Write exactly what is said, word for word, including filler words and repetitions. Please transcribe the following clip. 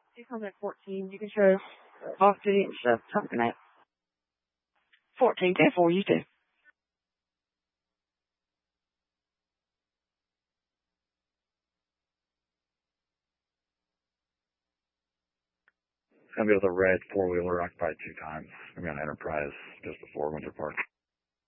She comes at fourteen. You can show off duty and stuff. Something at fourteen, ten four, you do. It's going to be with a red four-wheeler occupied two times. We're going to Enterprise just before Winter Park.